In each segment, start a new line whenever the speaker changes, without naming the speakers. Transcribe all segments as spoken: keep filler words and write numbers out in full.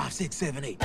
five, six, seven, eight.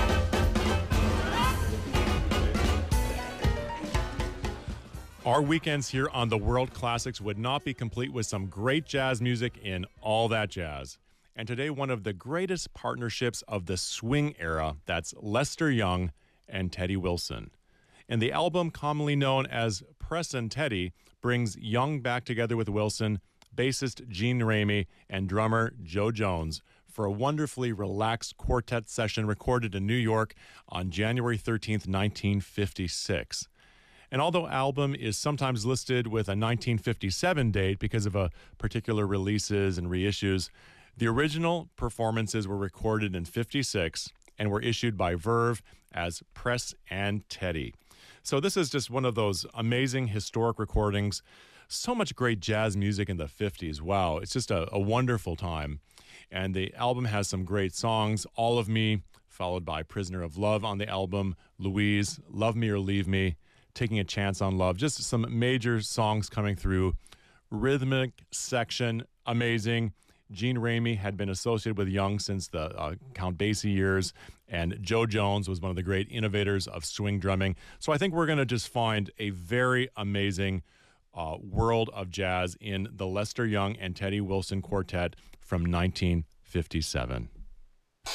Our weekends here on the World Classics would not be complete with some great jazz music in All That Jazz. And today, one of the greatest partnerships of the swing era, that's Lester Young and Teddy Wilson. And the album, commonly known as Pressin' Teddy, brings Young back together with Wilson, bassist Gene Ramey, and drummer Joe Jones for a wonderfully relaxed quartet session recorded in New York on January thirteenth, nineteen fifty-six. And although album is sometimes listed with a nineteen fifty-seven date because of a particular releases and reissues, the original performances were recorded in fifty-six and were issued by Verve as Press and Teddy. So this is just one of those amazing historic recordings. So much great jazz music in the fifties. Wow, it's just a, a wonderful time. And the album has some great songs. All of Me, followed by Prisoner of Love on the album. Louise, Love Me or Leave Me. Taking a Chance on Love, just some major songs coming through. Rhythmic section, amazing. Gene Ramey had been associated with Young since the uh, Count Basie years, and Joe Jones was one of the great innovators of swing drumming. So I think we're going to just find a very amazing uh, world of jazz in the Lester Young and Teddy Wilson Quartet from nineteen fifty-seven.